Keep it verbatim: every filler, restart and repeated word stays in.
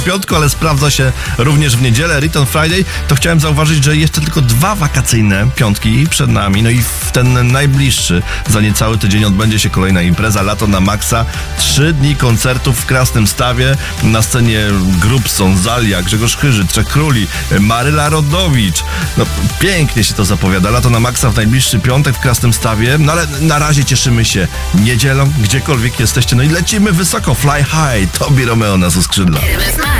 piątku, ale sprawdza się również w niedzielę, Return Friday, to chciałem zauważyć, że jeszcze tylko dwa wakacyjne piątki przed nami, no i w ten najbliższy, za niecały tydzień odbędzie się kolejna impreza, Lato na Maxa, trzy dni koncertów w Krasnym Stawie, na scenie Grubson, Zalia, Grzegorz Chyży, Trzech Króli, Maryla Rodowicz, no pięknie się to zapowiada, Lato na Maxa w najbliższy piątek w Krasnym Stawie, no ale na razie cieszymy się niedzielą, gdziekolwiek jesteście, no i lecimy wysoko, fly high, Tobi Romeo nas uskrzydla.